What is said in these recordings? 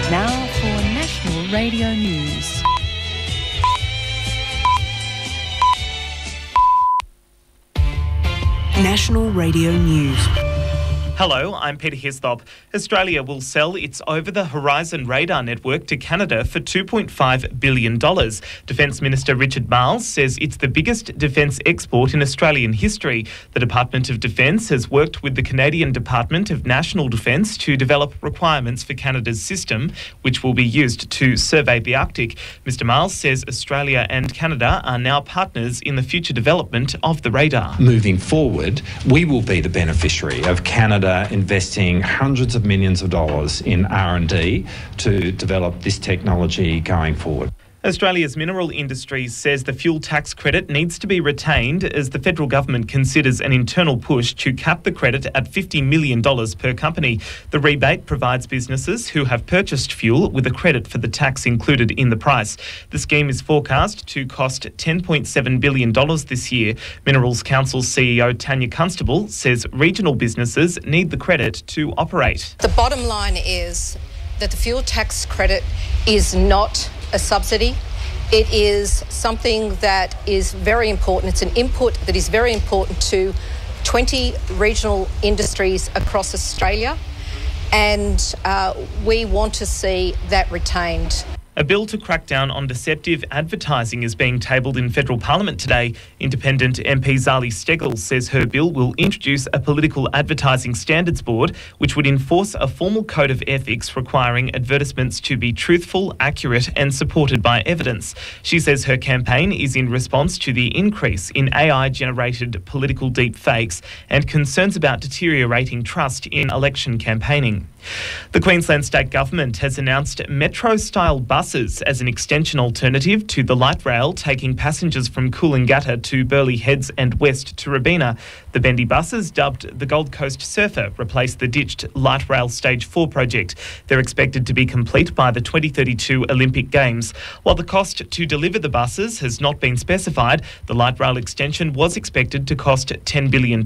Now for National Radio News. National Radio News. Hello, I'm Peter Hislop. Australia will sell its over-the-horizon radar network to Canada for $2.5 billion. Defence Minister Richard Marles says it's the biggest defence export in Australian history. The Department of Defence has worked with the Canadian Department of National Defence to develop requirements for Canada's system, which will be used to survey the Arctic. Mr Marles says Australia and Canada are now partners in the future development of the radar. Moving forward, we will be the beneficiary of Canada investing hundreds of millions of dollars in R&D to develop this technology going forward. Australia's mineral industry says the fuel tax credit needs to be retained as the federal government considers an internal push to cap the credit at $50 million per company. The rebate provides businesses who have purchased fuel with a credit for the tax included in the price. The scheme is forecast to cost $10.7 billion this year. Minerals Council CEO Tanya Constable says regional businesses need the credit to operate. The bottom line is that the fuel tax credit is not a subsidy. It is something that is very important. It's an input that is very important to 20 regional industries across Australia, and we want to see that retained. A bill to crack down on deceptive advertising is being tabled in federal parliament today. Independent MP Zali Steggall says her bill will introduce a political advertising standards board, which would enforce a formal code of ethics requiring advertisements to be truthful, accurate and supported by evidence. She says her campaign is in response to the increase in AI-generated political deepfakes and concerns about deteriorating trust in election campaigning. The Queensland State Government has announced metro-style buses as an extension alternative to the light rail taking passengers from Coolangatta to Burleigh Heads and west to Robina. The bendy buses, dubbed the Gold Coast Surfer, replace the ditched light rail Stage 4 project. They're expected to be complete by the 2032 Olympic Games. While the cost to deliver the buses has not been specified, the light rail extension was expected to cost $10 billion.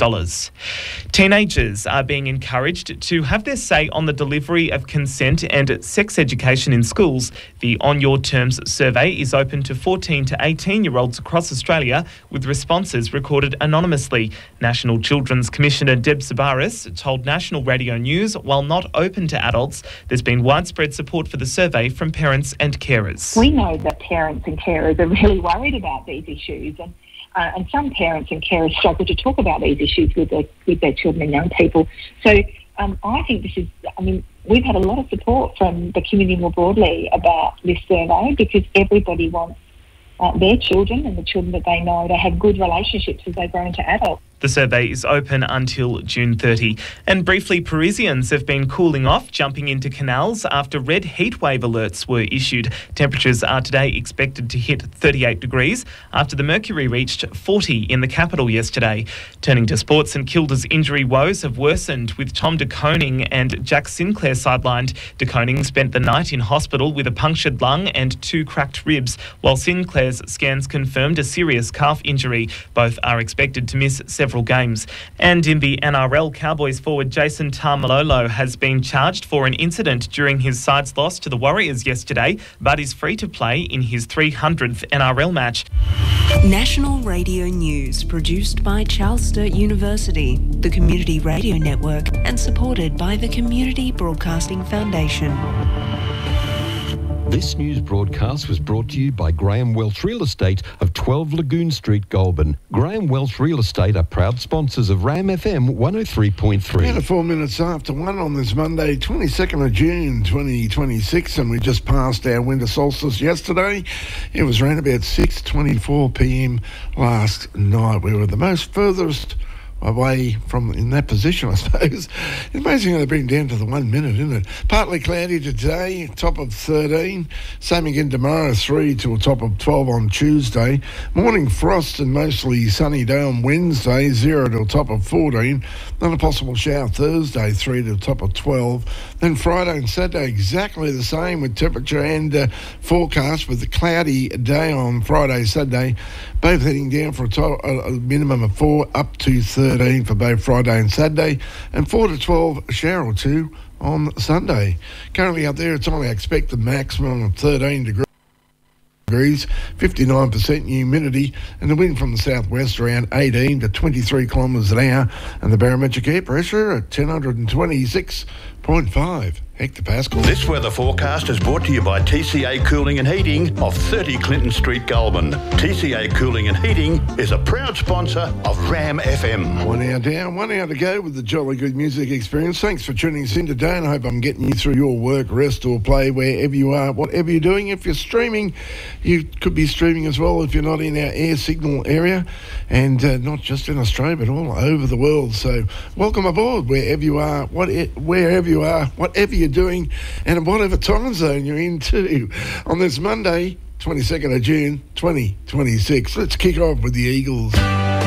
Teenagers are being encouraged to have their say on the delivery of consent and sex education in schools. The On Your Terms survey is open to 14 to 18-year-olds across Australia, with responses recorded anonymously. National Children's Commissioner Deb Sabaris told National Radio News, while not open to adults, there's been widespread support for the survey from parents and carers. We know that parents and carers are really worried about these issues, and some parents and carers struggle to talk about these issues with their children and young people. So I think we've had a lot of support from the community more broadly about this survey, because everybody wants their children and the children that they know to have good relationships as they grow into adults. The survey is open until June 30. And briefly, Parisians have been cooling off, jumping into canals after red heatwave alerts were issued. Temperatures are today expected to hit 38 degrees after the mercury reached 40 in the capital yesterday. Turning to sports, St Kilda's injury woes have worsened, with Tom De Koning and Jack Sinclair sidelined. De Koning spent the night in hospital with a punctured lung and 2 cracked ribs, while Sinclair's scans confirmed a serious calf injury. Both are expected to miss several games. And in the NRL, Cowboys forward Jason Taumalolo has been charged for an incident during his side's loss to the Warriors yesterday, but is free to play in his 300th NRL match. National Radio News, produced by Charles Sturt University, the Community Radio Network, and supported by the Community Broadcasting Foundation. This news broadcast was brought to you by Graham Welch Real Estate of 12 Lagoon Street, Goulburn. Graham Welch Real Estate are proud sponsors of RAM FM 103.3. About 4 minutes after 1 on this Monday, 22nd of June 2026, and we just passed our winter solstice yesterday. It was around about 6:24 p.m. last night. We were the most furthest away from in that position, I suppose. It's amazing how they bring down to the 1 minute, isn't it? Partly cloudy today, top of 13. Same again tomorrow, 3 to a top of 12 on Tuesday. Morning frost and mostly sunny day on Wednesday, 0 to a top of 14. Then a possible shower Thursday, 3 to a top of 12. Then Friday and Saturday exactly the same, with temperature and forecast, with a cloudy day on Friday, Saturday, both heading down for a minimum of 4 up to 13 for both Friday and Saturday, and 4 to 12 a shower or 2 on Sunday. Currently up there, it's only expected maximum of 13 degrees. 59% humidity, and the wind from the southwest around 18 to 23 kilometres an hour, and the barometric air pressure at 1026.5 hectopascals. This weather forecast is brought to you by TCA Cooling and Heating of 30 Clinton Street, Goulburn. TCA Cooling and Heating is a proud sponsor of Ram FM. 1 hour down, 1 hour to go with the Jolly Good Music Experience. Thanks for tuning us in today, and I hope I'm getting you through your work, rest or play, wherever you are, whatever you're doing. If you're streaming, you could be streaming as well if you're not in our air signal area, and not just in Australia but all over the world. So welcome aboard wherever you are, wherever you are, whatever you're doing, and whatever time zone you're in too, on this Monday, 22nd of June 2026. Let's kick off with the Eagles.